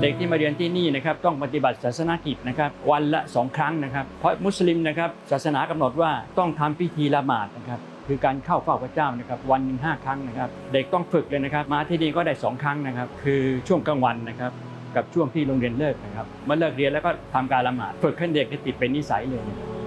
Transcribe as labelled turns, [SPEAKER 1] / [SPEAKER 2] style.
[SPEAKER 1] เด็กที่มาเรียนที่นี่นะครับต้องปฏิบัติศาสนกิจนะครับวันละ2 ครั้งนะครับเพราะมุสลิมนะครับศาสนากำหนดว่าต้องทำพิธีละหมาดนะครับคือการเข้าเฝ้าพระเจ้านะครับวันหนึ่ง5 ครั้งนะครับเด็กต้องฝึกเลยนะครับมาที่นี่ก็ได้2 ครั้งนะครับคือช่วงกลางวันนะครับกับช่วงที่โรงเรียนเลิกนะครับเมื่อเลิกเรียนแล้วก็ทำการละหมาดฝึกให้เด็กติดเป็นนิสัยเลย